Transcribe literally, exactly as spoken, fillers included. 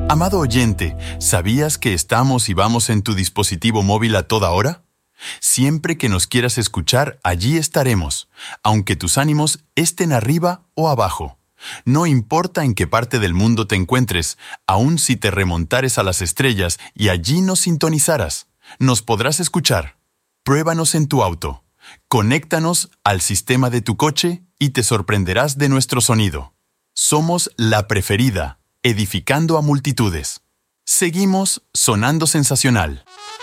Amado oyente, ¿sabías que estamos y vamos en tu dispositivo móvil a toda hora? Siempre que nos quieras escuchar, allí estaremos, aunque tus ánimos estén arriba o abajo. No importa en qué parte del mundo te encuentres, aun si te remontares a las estrellas y allí nos sintonizaras, nos podrás escuchar. Pruébanos en tu auto. Conéctanos al sistema de tu coche y te sorprenderás de nuestro sonido. Somos la preferida, edificando a multitudes. Seguimos sonando sensacional.